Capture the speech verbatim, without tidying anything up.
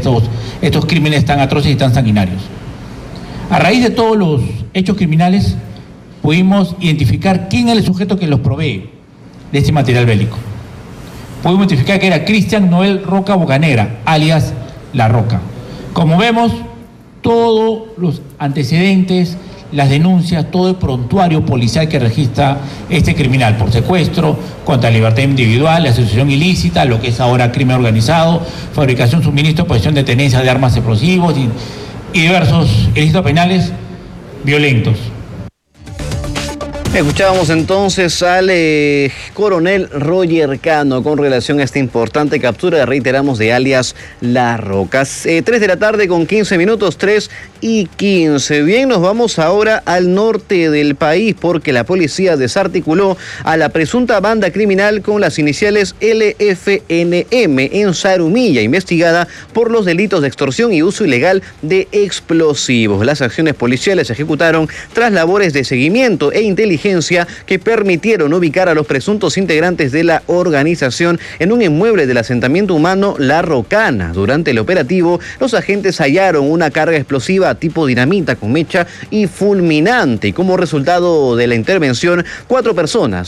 estos, estos crímenes tan atroces y tan sanguinarios. A raíz de todos los hechos criminales, pudimos identificar quién era el sujeto que los provee de este material bélico. Pudimos identificar que era Cristian Noel Roca Bocanegra, alias La Roca. Como vemos, todos los antecedentes, las denuncias, todo el prontuario policial que registra este criminal por secuestro, contra la libertad individual, la asociación ilícita, lo que es ahora crimen organizado, fabricación, suministro, posesión de tenencia de armas explosivos y, y diversos ilícitos penales violentos. Escuchábamos entonces al eh, coronel Roger Cano con relación a esta importante captura, reiteramos, de alias La Roca. Eh, tres de la tarde con quince minutos, tres y quince. Bien, nos vamos ahora al norte del país porque la policía desarticuló a la presunta banda criminal con las iniciales L F N M en Zarumilla, investigada por los delitos de extorsión y uso ilegal de explosivos. Las acciones policiales se ejecutaron tras labores de seguimiento e inteligencia que permitieron ubicar a los presuntos integrantes de la organización en un inmueble del asentamiento humano La Rocana. Durante el operativo, los agentes hallaron una carga explosiva tipo dinamita con mecha y fulminante, y como resultado de la intervención, cuatro personas